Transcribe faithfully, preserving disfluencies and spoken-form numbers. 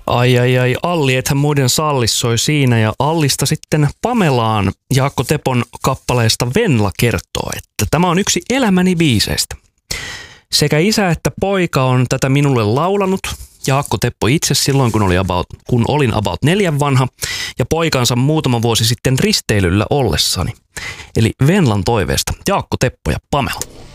Ai ai ai, Alli, ethän muiden sallis soi siinä, ja Allista sitten Pamelaan Jaakko Tepon kappaleesta Venla kertoo, että tämä on yksi elämäni biiseistä. Sekä isä että poika on tätä minulle laulanut, Jaakko Teppo itse silloin, kun, oli about, kun olin about neljän vanha, ja poikansa muutama vuosi sitten risteilyllä ollessani. Eli Venlan toiveesta Jaakko Teppo ja Pamela.